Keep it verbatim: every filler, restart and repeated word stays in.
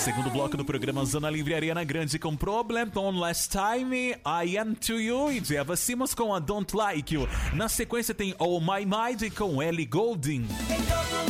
Segundo bloco do programa Zona Livre, Ariana Grande com Problem, One Last Time, I Am To You e Jeva Simmons com a Don't Like You. Na sequência tem All My Mind com Ellie Goulding.